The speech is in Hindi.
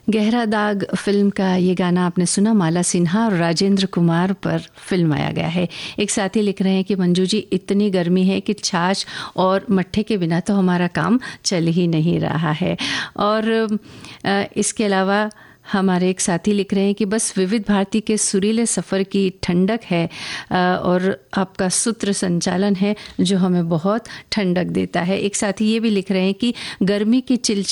गहरा दाग फिल्म का ये गाना आपने सुना, माला सिन्हा और राजेंद्र कुमार पर फिल्माया गया है। एक साथी लिख रहे हैं कि मंजू जी, इतनी गर्मी है कि छाछ और मट्ठे के बिना तो हमारा काम चल ही नहीं रहा है। और इसके अलावा हमारे एक साथी लिख रहे हैं कि बस विविध भारती के सुरीले सफ़र की ठंडक है और आपका सूत्र संचालन है जो हमें बहुत ठंडक देता है। एक साथी ये भी लिख रहे हैं कि गर्मी की चिलचिल